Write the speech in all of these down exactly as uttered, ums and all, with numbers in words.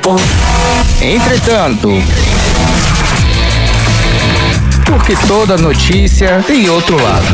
Entretanto, porque toda notícia tem outro lado.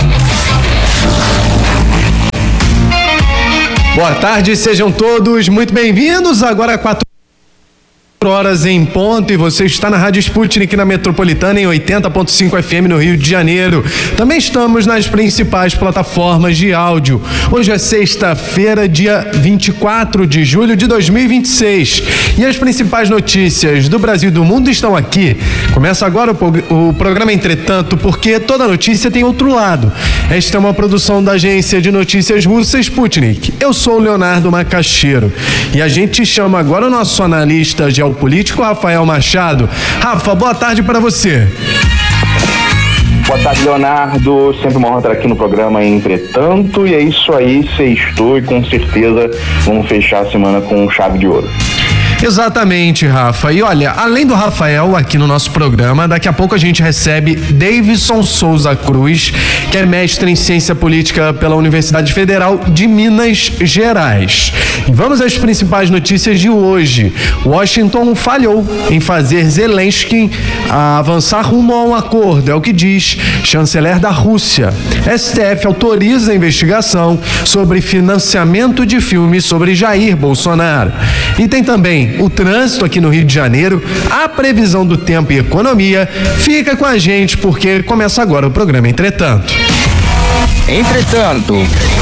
Boa tarde, sejam todos muito bem-vindos. Agora quatro horas em ponto e você está na Rádio Sputnik na Metropolitana em oitenta ponto cinco F M no Rio de Janeiro. Também estamos nas principais plataformas de áudio. Hoje é sexta-feira, dia vinte e quatro de julho de dois mil e vinte e seis. E as principais notícias do Brasil e do mundo estão aqui. Começa agora o, o programa Entretanto, porque toda notícia tem outro lado. Esta é uma produção da agência de notícias russa Sputnik. Eu sou o Leonardo Macaxeiro e a gente chama agora o nosso analista geopolítico político Rafael Machado. Rafa, boa tarde para você. Boa tarde, Leonardo. Sempre uma honra estar aqui no programa Entretanto. E é isso aí, sextou e com certeza vamos fechar a semana com chave de ouro. Exatamente, Rafa. E olha, além do Rafael aqui no nosso programa, daqui a pouco a gente recebe Davidson Souza Cruz, que é mestre em ciência política pela Universidade Federal de Minas Gerais. E vamos às principais notícias de hoje. Washington falhou em fazer Zelensky avançar rumo a um acordo, é o que diz chanceler da Rússia. S T F autoriza a investigação sobre financiamento de filmes sobre Jair Bolsonaro. E tem também o trânsito aqui no Rio de Janeiro, a previsão do tempo e economia. Fica com a gente porque começa agora o programa Entretanto. Entretanto,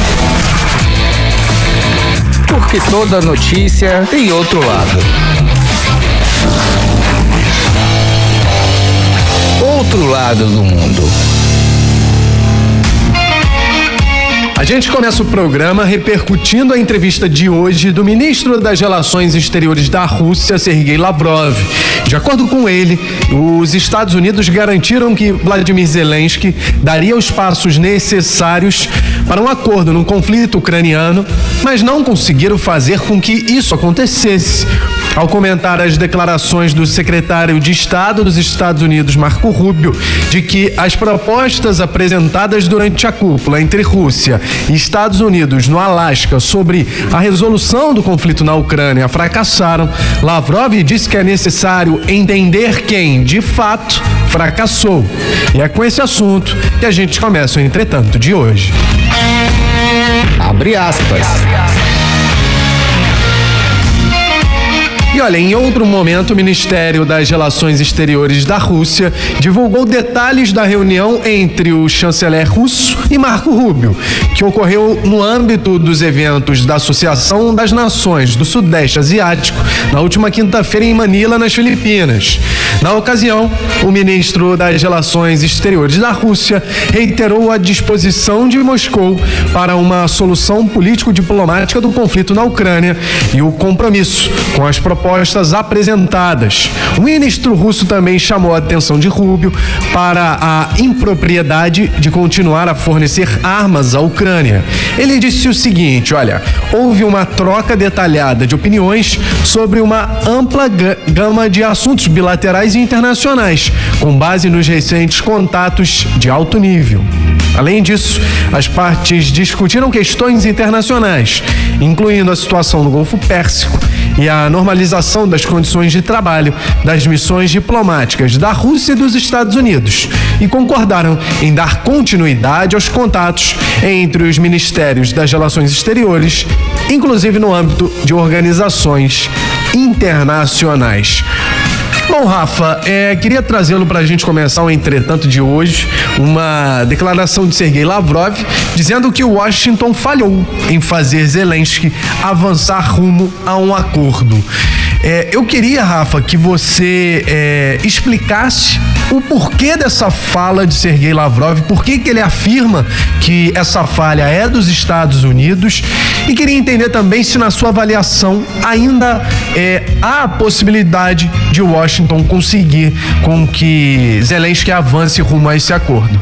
porque toda notícia tem outro lado. Outro lado do mundo. A gente começa o programa repercutindo a entrevista de hoje do ministro das Relações Exteriores da Rússia, Sergei Lavrov. De acordo com ele, os Estados Unidos garantiram que Vladimir Zelensky daria os passos necessários para um acordo no conflito ucraniano, mas não conseguiram fazer com que isso acontecesse. Ao comentar as declarações do secretário de Estado dos Estados Unidos, Marco Rubio, de que as propostas apresentadas durante a cúpula entre Rússia e Estados Unidos no Alasca sobre a resolução do conflito na Ucrânia fracassaram, Lavrov disse que é necessário entender quem, de fato, fracassou. E é com esse assunto que a gente começa o Entretanto de hoje. Abre aspas. E olha, em outro momento, o Ministério das Relações Exteriores da Rússia divulgou detalhes da reunião entre o chanceler russo e Marco Rubio, que ocorreu no âmbito dos eventos da Associação das Nações do Sudeste Asiático, na última quinta-feira em Manila, nas Filipinas. Na ocasião, o ministro das Relações Exteriores da Rússia reiterou a disposição de Moscou para uma solução político-diplomática do conflito na Ucrânia e o compromisso com as propostas apresentadas. O ministro russo também chamou a atenção de Rubio para a impropriedade de continuar a fornecer armas à Ucrânia. Ele disse o seguinte: olha, houve uma troca detalhada de opiniões sobre uma ampla gama de assuntos bilaterais e internacionais, com base nos recentes contatos de alto nível. Além disso, as partes discutiram questões internacionais, incluindo a situação no Golfo Pérsico e a normalização das condições de trabalho das missões diplomáticas da Rússia e dos Estados Unidos, e concordaram em dar continuidade aos contatos entre os ministérios das Relações Exteriores, inclusive no âmbito de organizações internacionais. Bom, Rafa, é, queria trazê-lo para a gente começar o Entretanto de hoje, uma declaração de Sergei Lavrov dizendo que Washington falhou em fazer Zelensky avançar rumo a um acordo. É, eu queria, Rafa, que você é, explicasse o porquê dessa fala de Sergei Lavrov, por que que ele afirma que essa falha é dos Estados Unidos, e queria entender também se na sua avaliação ainda é, há a possibilidade de Washington conseguir com que Zelensky avance rumo a esse acordo.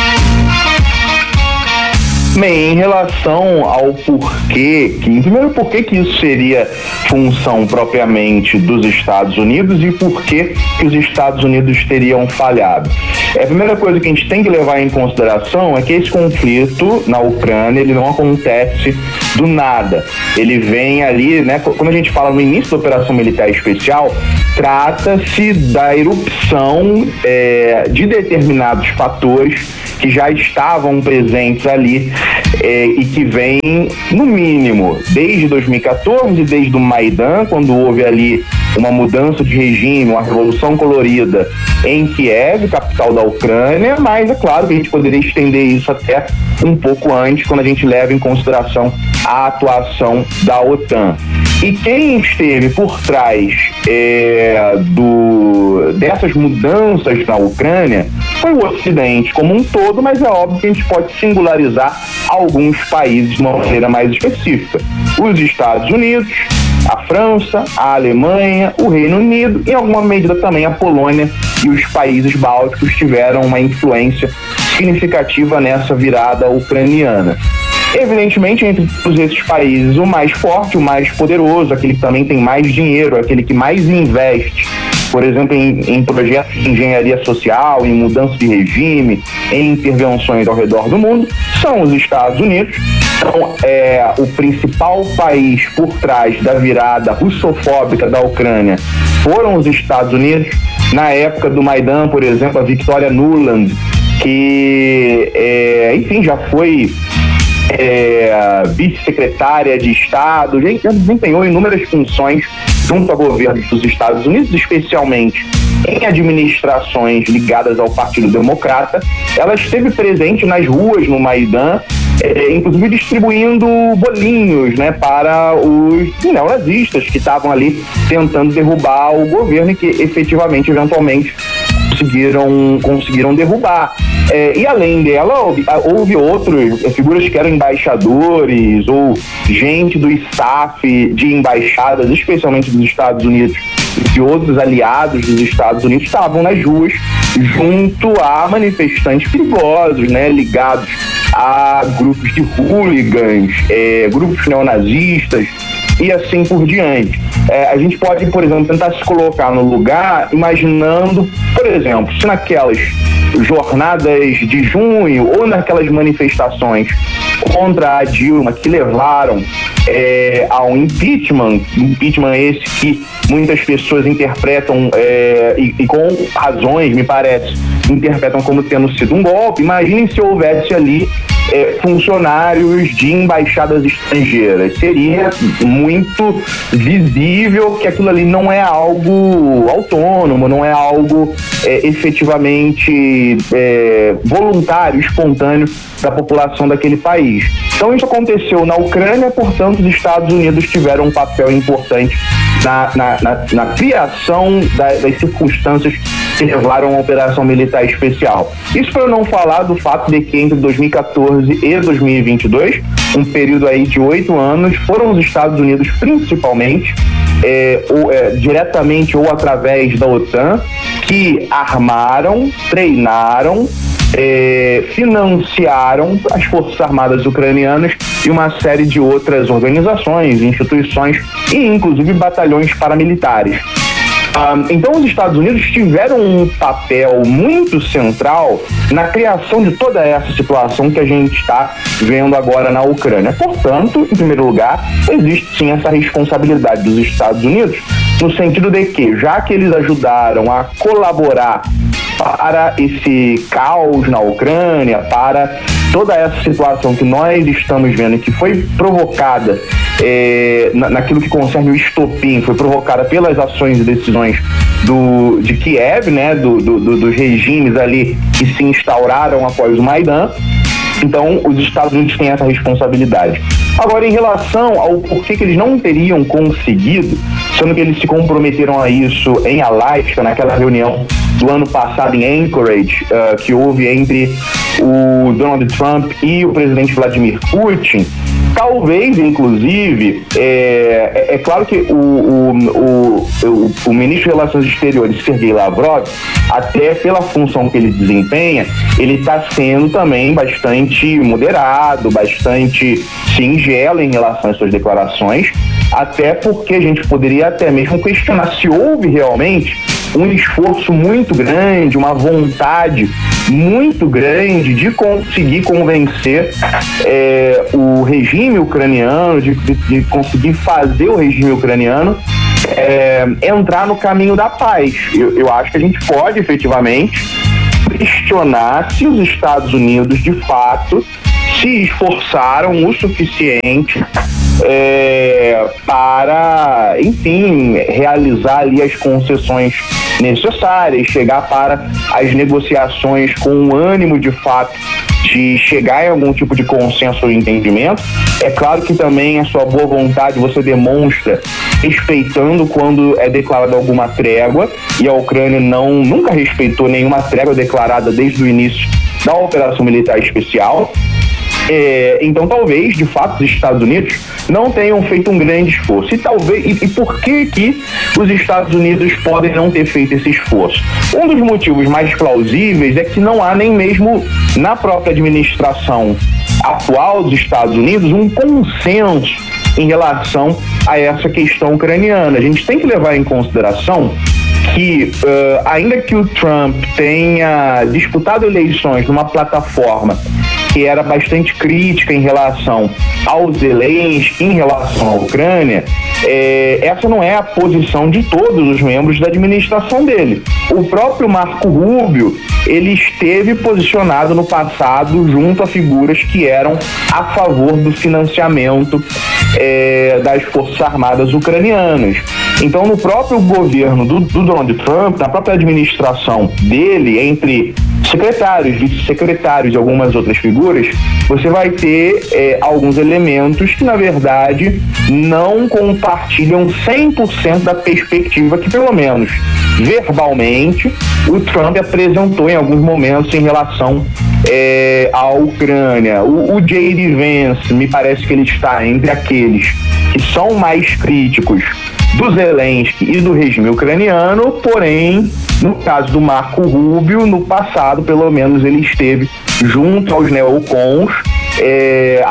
Bem, em relação ao porquê, que, primeiro, por que que isso seria função propriamente dos Estados Unidos e por que que os Estados Unidos teriam falhado? A primeira coisa que a gente tem que levar em consideração é que esse conflito na Ucrânia, ele não acontece do nada. Ele vem ali, né, quando a gente fala no início da operação militar especial, trata-se da erupção é, de determinados fatores que já estavam presentes ali é, e que vem, no mínimo, desde dois mil e quatorze, desde o Maidan, quando houve ali uma mudança de regime, uma revolução colorida em Kiev, capital da Ucrânia, mas é claro que a gente poderia estender isso até um pouco antes, quando a gente leva em consideração a atuação da OTAN. E quem esteve por trás é, do, dessas mudanças na Ucrânia foi o Ocidente como um todo, mas é óbvio que a gente pode singularizar alguns países de uma maneira mais específica. Os Estados Unidos, a França, a Alemanha, o Reino Unido e, em alguma medida, também a Polônia e os países bálticos tiveram uma influência significativa nessa virada ucraniana. Evidentemente, entre todos esses países, o mais forte, o mais poderoso, aquele que também tem mais dinheiro, aquele que mais investe, por exemplo, em, em projetos de engenharia social, em mudança de regime, em intervenções ao redor do mundo, são os Estados Unidos. Então, é, o principal país por trás da virada russofóbica da Ucrânia foram os Estados Unidos. Na época do Maidan, por exemplo, a Victoria Nuland, que, é, enfim, já foi é, vice-secretária de Estado, já desempenhou inúmeras funções junto ao governo dos Estados Unidos, especialmente em administrações ligadas ao Partido Democrata. Ela esteve presente nas ruas no Maidan, é, inclusive distribuindo bolinhos, né, para os neonazistas que estavam ali tentando derrubar o governo e que efetivamente, eventualmente, conseguiram, conseguiram derrubar. É, e além dela, houve, houve outros, figuras que eram embaixadores ou gente do staff de embaixadas, especialmente dos Estados Unidos e de outros aliados dos Estados Unidos, estavam nas ruas junto a manifestantes perigosos, né, ligados a grupos de hooligans, é, grupos neonazistas e assim por diante. É, a gente pode, por exemplo, tentar se colocar no lugar imaginando, por exemplo, se naquelas jornadas de junho ou naquelas manifestações contra a Dilma que levaram é, ao impeachment, impeachment esse que muitas pessoas interpretam é, e, e com razões, me parece, interpretam como tendo sido um golpe. Imaginem se houvesse ali é, funcionários de embaixadas estrangeiras. Seria muito visível que aquilo ali não é algo autônomo, não é algo é, efetivamente é, voluntário, espontâneo da população daquele país. Então isso aconteceu na Ucrânia, portanto os Estados Unidos tiveram um papel importante na, na, na, na criação da, das circunstâncias que levaram a operação militar especial. Isso para eu não falar do fato de que entre dois mil e quatorze e dois mil e vinte e dois, um período aí de oito anos, foram os Estados Unidos principalmente, é, ou, é, diretamente ou através da OTAN, que armaram, treinaram, É, financiaram as Forças Armadas ucranianas e uma série de outras organizações, instituições e inclusive batalhões paramilitares. Um, então os Estados Unidos tiveram um papel muito central na criação de toda essa situação que a gente está vendo agora na Ucrânia. Portanto, em primeiro lugar, existe sim essa responsabilidade dos Estados Unidos, no sentido de que, já que eles ajudaram a colaborar para esse caos na Ucrânia, para toda essa situação que nós estamos vendo, que foi provocada é, na, naquilo que concerne o estopim, foi provocada pelas ações e decisões do, de Kiev, né, do, do, do, dos regimes ali que se instauraram após o Maidan. Então, os Estados Unidos têm essa responsabilidade. Agora, em relação ao porquê que eles não teriam conseguido, sendo que eles se comprometeram a isso em Alaska, naquela reunião do ano passado em Anchorage, uh, que houve entre o Donald Trump e o presidente Vladimir Putin, talvez, inclusive, é, é, é claro que o, o, o, o, o ministro de Relações Exteriores, Sergei Lavrov, até pela função que ele desempenha, ele está sendo também bastante moderado, bastante singelo em relação às suas declarações, até porque a gente poderia até mesmo questionar se houve realmente um esforço muito grande, uma vontade muito grande de conseguir convencer é, o regime ucraniano, de, de, de conseguir fazer o regime ucraniano é, entrar no caminho da paz. Eu, eu acho que a gente pode efetivamente questionar se os Estados Unidos de fato se esforçaram o suficiente é, para, enfim, realizar ali as concessões necessárias, chegar para as negociações com um ânimo de fato de chegar em algum tipo de consenso ou entendimento. É claro que também a sua boa vontade você demonstra respeitando quando é declarada alguma trégua, e a Ucrânia não, nunca respeitou nenhuma trégua declarada desde o início da operação militar especial. É, então talvez, de fato, os Estados Unidos não tenham feito um grande esforço. E talvez, e, e por que que os Estados Unidos podem não ter feito esse esforço? Um dos motivos mais plausíveis é que não há nem mesmo na própria administração atual dos Estados Unidos um consenso em relação a essa questão ucraniana. A gente tem que levar em consideração que, uh, ainda que o Trump tenha disputado eleições numa plataforma que era bastante crítica em relação ao Zelensky, em relação à Ucrânia, é, essa não é a posição de todos os membros da administração dele. O próprio Marco Rubio, ele esteve posicionado no passado junto a figuras que eram a favor do financiamento é, das Forças Armadas ucranianas. Então, no próprio governo do, do Donald Trump, na própria administração dele, entre secretários, vice-secretários e algumas outras figuras, você vai ter é, alguns elementos que, na verdade, não compartilham cem por cento da perspectiva que, pelo menos verbalmente, o Trump apresentou em alguns momentos em relação é, à Ucrânia. O, o J D Vance, me parece que ele está entre aqueles que são mais críticos do Zelensky e do regime ucraniano, porém, no caso do Marco Rubio, no passado, pelo menos, ele esteve junto aos neocons, é,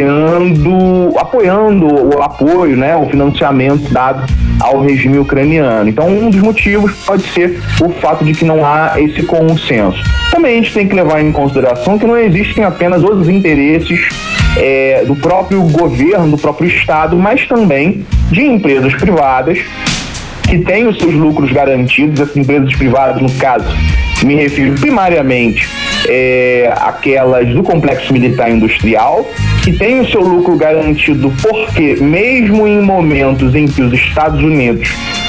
apoiando, apoiando o apoio, né, o financiamento dado ao regime ucraniano. Então, um dos motivos pode ser o fato de que não há esse consenso. Também a gente tem que levar em consideração que não existem apenas os interesses É, do próprio governo, do próprio Estado, mas também de empresas privadas que têm os seus lucros garantidos. Essas empresas privadas, no caso, me refiro primariamente é, aquelas do complexo militar industrial, que têm o seu lucro garantido porque, mesmo em momentos em que os Estados Unidos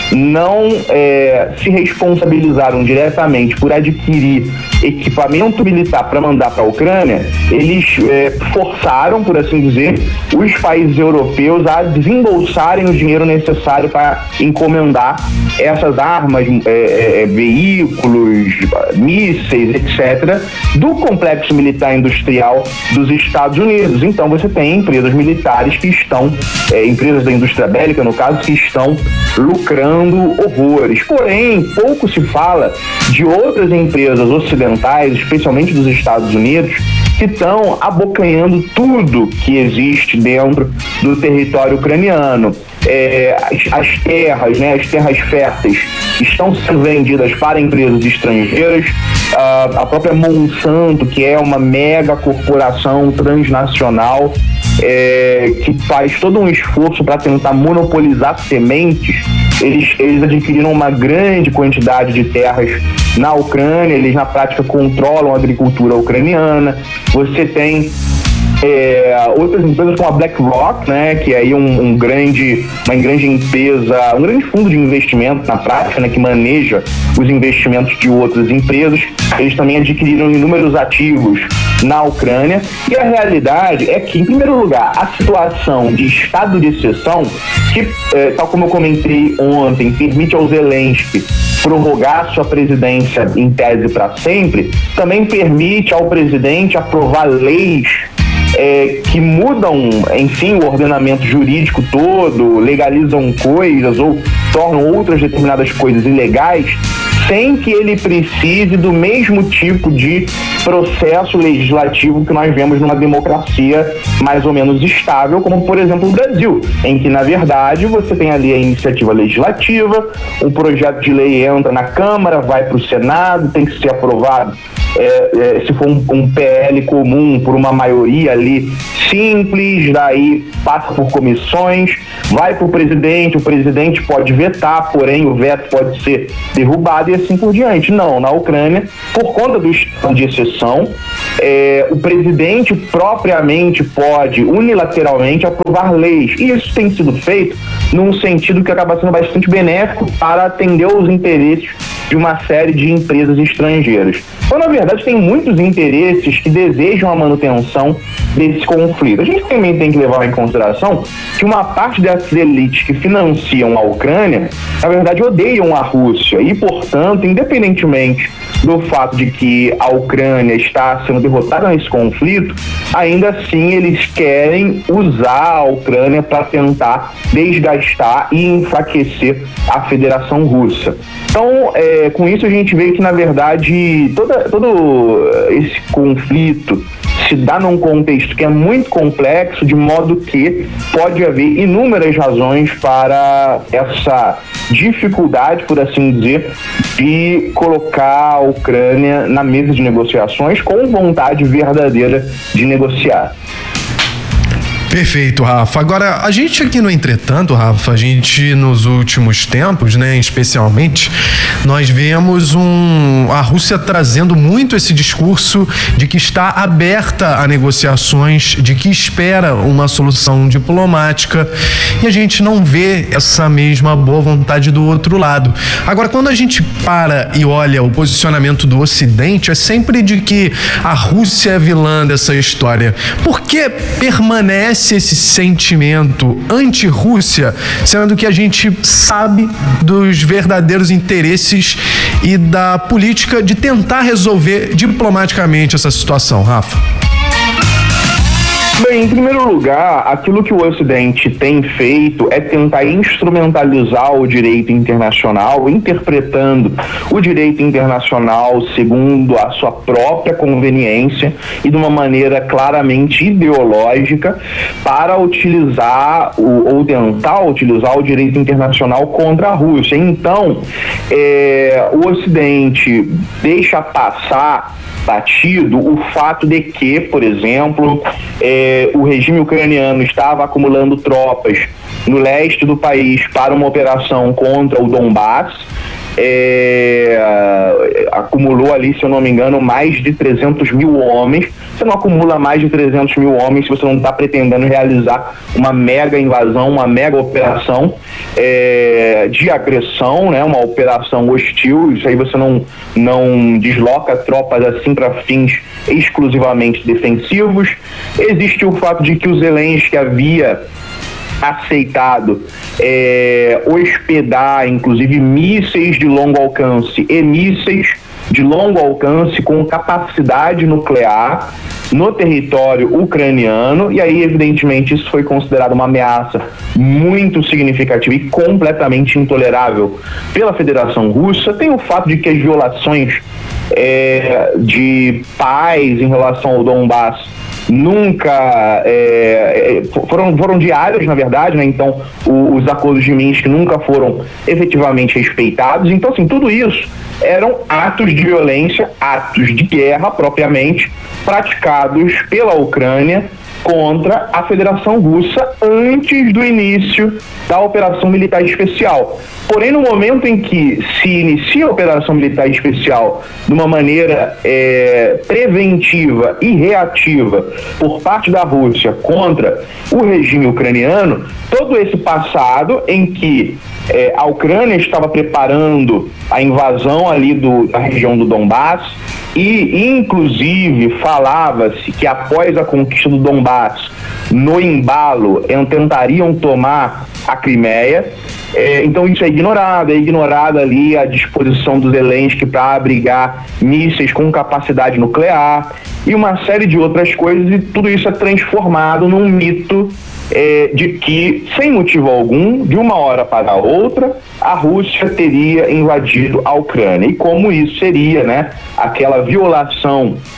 não é, se responsabilizaram diretamente por adquirir equipamento militar para mandar para a Ucrânia, eles é, forçaram, por assim dizer, os países europeus a desembolsarem o dinheiro necessário para encomendar essas armas, é, é, veículos, mísseis, etcétera, do complexo militar industrial dos Estados Unidos. Então você tem empresas militares que estão, é, empresas da indústria bélica, no caso, que estão lucrando horrores. Porém, pouco se fala de outras empresas ocidentais, especialmente dos Estados Unidos, que estão abocanhando tudo que existe dentro do território ucraniano. É, as, as terras, né, as terras férteis estão sendo vendidas para empresas estrangeiras. Uh, a própria Monsanto, que é uma mega corporação transnacional, é, que faz todo um esforço para tentar monopolizar sementes, eles, eles adquiriram uma grande quantidade de terras na Ucrânia, eles na prática controlam a agricultura ucraniana. Você tem É, outras empresas como a BlackRock, né, que é aí um, um grande, uma grande empresa, um grande fundo de investimento na prática, né, que maneja os investimentos de outras empresas. Eles também adquiriram inúmeros ativos na Ucrânia, e a realidade é que, em primeiro lugar, a situação de estado de exceção, que, é, tal como eu comentei ontem, permite ao Zelensky prorrogar sua presidência em tese para sempre, também permite ao presidente aprovar leis É, que mudam, enfim, o ordenamento jurídico todo, legalizam coisas ou tornam outras determinadas coisas ilegais, sem que ele precise do mesmo tipo de processo legislativo que nós vemos numa democracia mais ou menos estável, como por exemplo o Brasil, em que na verdade você tem ali a iniciativa legislativa, um projeto de lei entra na Câmara, vai para o Senado, tem que ser aprovado. É, é, se for um, um P L comum por uma maioria ali simples, daí passa por comissões, vai para o presidente, o presidente pode vetar, porém o veto pode ser derrubado e assim por diante. Não, na Ucrânia, por conta do estado de exceção, é, o presidente propriamente pode unilateralmente aprovar leis, e isso tem sido feito num sentido que acaba sendo bastante benéfico para atender os interesses de uma série de empresas estrangeiras. Então, na verdade, tem muitos interesses que desejam a manutenção desse conflito. A gente também tem que levar em consideração que uma parte dessas elites que financiam a Ucrânia, na verdade, odeiam a Rússia e, portanto, independentemente do fato de que a Ucrânia está sendo derrotada nesse conflito, ainda assim eles querem usar a Ucrânia para tentar desgastar e enfraquecer a Federação Russa. Então, é, com isso a gente vê que, na verdade, toda, todo esse conflito se dá num contexto que é muito complexo, de modo que pode haver inúmeras razões para essa dificuldade, por assim dizer, de colocar a Ucrânia na mesa de negociações com vontade verdadeira de negociar. Perfeito, Rafa. Agora, a gente aqui no Entretanto, Rafa, a gente nos últimos tempos, né, especialmente, nós vemos um, a Rússia trazendo muito esse discurso de que está aberta a negociações, de que espera uma solução diplomática, e a gente não vê essa mesma boa vontade do outro lado. Agora, quando a gente para e olha o posicionamento do Ocidente, é sempre de que a Rússia é vilã dessa história. Por que permanece esse sentimento anti-Rússia, sendo que a gente sabe dos verdadeiros interesses e da política de tentar resolver diplomaticamente essa situação, Rafa? Bem, em primeiro lugar, aquilo que o Ocidente tem feito é tentar instrumentalizar o direito internacional, interpretando o direito internacional segundo a sua própria conveniência e de uma maneira claramente ideológica para utilizar o, ou tentar utilizar o direito internacional contra a Rússia. Então, é, o Ocidente deixa passar batido o fato de que, por exemplo, eh, o regime ucraniano estava acumulando tropas no leste do país para uma operação contra o Donbass. É, acumulou ali, se eu não me engano, mais de trezentos mil homens. Você não acumula mais de trezentos mil homens se você não está pretendendo realizar uma mega invasão, uma mega operação é, de agressão, né? Uma operação hostil. Isso aí você não, não desloca tropas assim para fins exclusivamente defensivos. Existe o fato de que o Zelensky havia aceitado é, hospedar, inclusive, mísseis de longo alcance e mísseis de longo alcance com capacidade nuclear no território ucraniano, e aí, evidentemente, isso foi considerado uma ameaça muito significativa e completamente intolerável pela Federação Russa. Tem o fato de que as violações é, de paz em relação ao Donbass nunca é, foram, foram diários, na verdade, né? Então o, os acordos de Minsk nunca foram efetivamente respeitados. Então, assim, tudo isso eram atos de violência, atos de guerra propriamente praticados pela Ucrânia contra a Federação Russa antes do início da operação militar especial. Porém, no momento em que se inicia a operação militar especial de uma maneira é, preventiva e reativa por parte da Rússia contra o regime ucraniano, todo esse passado em que é, a Ucrânia estava preparando a invasão ali do, da região do Donbass, e inclusive falava-se que após a conquista do Donbass, no embalo, tentariam tomar a Crimeia. É, então isso é ignorado, é ignorada ali a disposição do Zelensky para abrigar mísseis com capacidade nuclear e uma série de outras coisas, e tudo isso é transformado num mito é, de que, sem motivo algum, de uma hora para outra, a Rússia teria invadido a Ucrânia, e como isso seria, né, aquela violação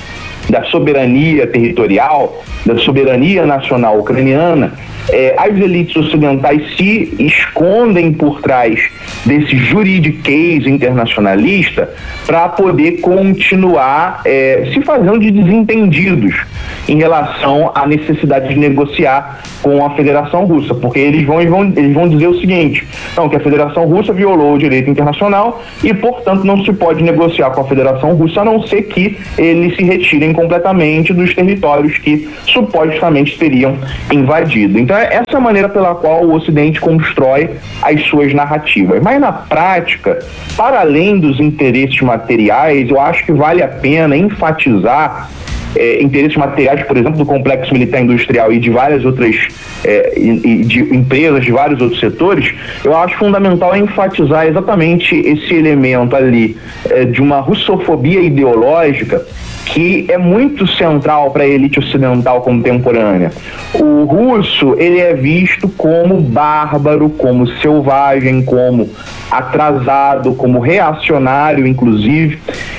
da soberania territorial, da soberania nacional ucraniana, é, as elites ocidentais se escondem por trás desse juridiquês internacionalista para poder continuar é, se fazendo de desentendidos em relação à necessidade de negociar com a Federação Russa, porque eles vão, eles vão, eles vão dizer o seguinte, não, que a Federação Russa violou o direito internacional e, portanto, não se pode negociar com a Federação Russa, a não ser que eles se retirem completamente dos territórios que supostamente teriam invadido. Então, essa é a maneira pela qual o Ocidente constrói as suas narrativas. Mas, na prática, para além dos interesses materiais, eu acho que vale a pena enfatizar É, interesses materiais, por exemplo, do complexo militar industrial e de várias outras é, e, e de empresas de vários outros setores. Eu acho fundamental enfatizar exatamente esse elemento ali é, de uma russofobia ideológica que é muito central para a elite ocidental contemporânea. O russo, ele é visto como bárbaro, como selvagem, como atrasado, como reacionário, inclusive,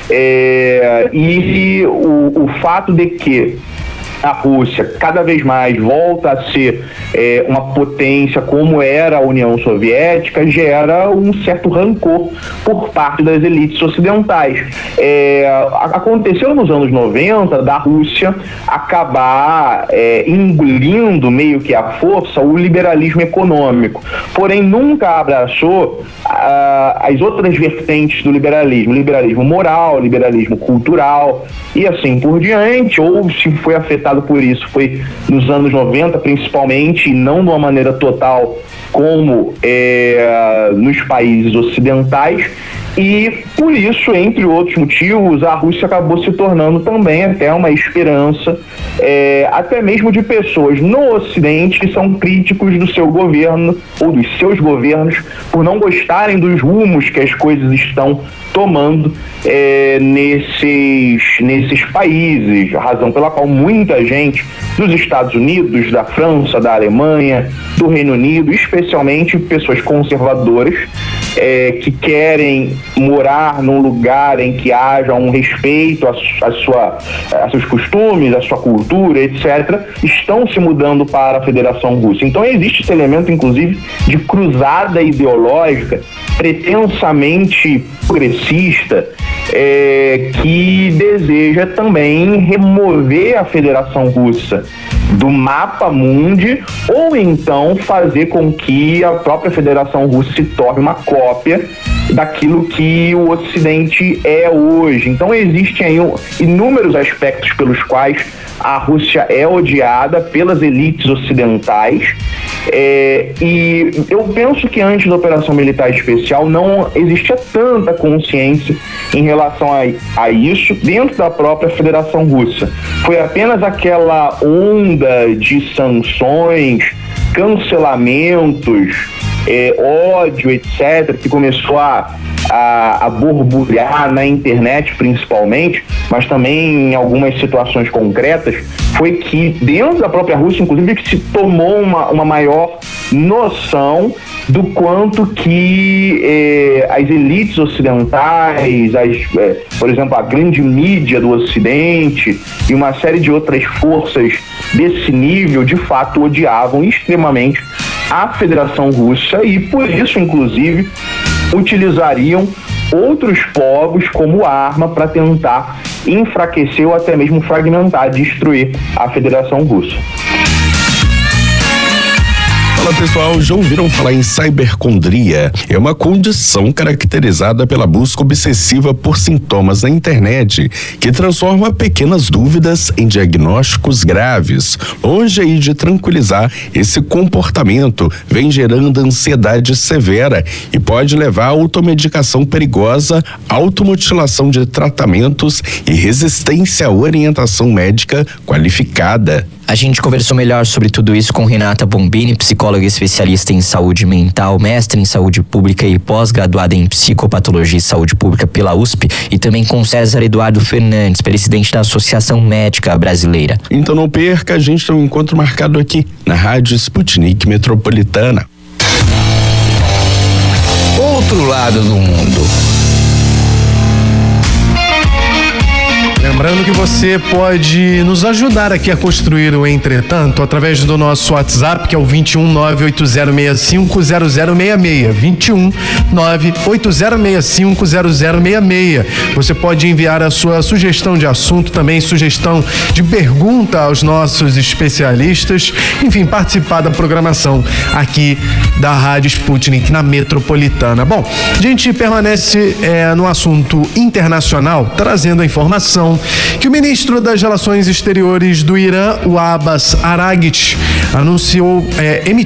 é, e o, o fato de que a Rússia cada vez mais volta a ser é, uma potência como era a União Soviética, gera um certo rancor por parte das elites ocidentais. É, aconteceu nos anos noventa da Rússia acabar é, engolindo meio que à força o liberalismo econômico, porém nunca abraçou ah, as outras vertentes do liberalismo, liberalismo moral, liberalismo cultural e assim por diante, ou se foi afetado por isso foi nos anos noventa principalmente, e não de uma maneira total como é, nos países ocidentais, e por isso, entre outros motivos, a Rússia acabou se tornando também até uma esperança, é, até mesmo de pessoas no Ocidente que são críticos do seu governo ou dos seus governos por não gostarem dos rumos que as coisas estão tomando é, nesses, nesses países, razão pela qual muita gente dos Estados Unidos, da França, da Alemanha, do Reino Unido, especialmente pessoas conservadoras, é, que querem morar num lugar em que haja um respeito a, a, sua, a seus costumes, a sua cultura, etcétera, estão se mudando para a Federação Russa. Então existe esse elemento, inclusive, de cruzada ideológica pretensamente progressista, é, que deseja também remover a Federação Russa do mapa mundi, ou então fazer com que a própria Federação Russa se torne uma cópia daquilo que o Ocidente é hoje. Então existem aí inúmeros aspectos pelos quais a Rússia é odiada pelas elites ocidentais, é, e eu penso que antes da Operação Militar Especial não existia tanta consciência em relação a, a isso dentro da própria Federação Russa. Foi apenas aquela onda de sanções, cancelamentos, é, ódio, etcétera, que começou a, a, a borbulhar na internet principalmente, mas também em algumas situações concretas, foi que dentro da própria Rússia, inclusive, que se tomou uma, uma maior noção do quanto que eh, as elites ocidentais, as, eh, por exemplo, a grande mídia do Ocidente e uma série de outras forças desse nível, de fato, odiavam extremamente a Federação Russa e, por isso, inclusive, utilizariam outros povos como arma para tentar enfraquecer ou até mesmo fragmentar, destruir a Federação Russa. Fala pessoal, já ouviram falar em cibercondria? É uma condição caracterizada pela busca obsessiva por sintomas na internet, que transforma pequenas dúvidas em diagnósticos graves. Longe aí de tranquilizar, esse comportamento vem gerando ansiedade severa e pode levar à automedicação perigosa, automutilação de tratamentos e resistência à orientação médica qualificada. A gente conversou melhor sobre tudo isso com Renata Bombini, psicóloga especialista em saúde mental, mestre em saúde pública e pós-graduada em psicopatologia e saúde pública pela U S P, e também com César Eduardo Fernandes, presidente da Associação Médica Brasileira. Então não perca, a gente tem um encontro marcado aqui na Rádio Sputnik Metropolitana. Outro lado do mundo. Lembrando que você pode nos ajudar aqui a construir o Entretanto através do nosso WhatsApp, que é o vinte e um nove oito zero seis cinco zero zero seis seis. vinte e um nove oito zero seis cinco zero zero seis seis. Você pode enviar a sua sugestão de assunto, também sugestão de pergunta aos nossos especialistas, enfim, participar da programação aqui da Rádio Sputnik na Metropolitana. Bom, a gente permanece é, no assunto internacional, trazendo a informação que o ministro das Relações Exteriores do Irã, o Abbas Araghchi, anunciou é, emitir